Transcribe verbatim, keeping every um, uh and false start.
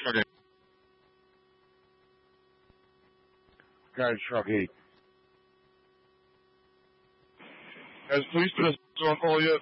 Truck eight. Got Truck eight. Has police been on call yet?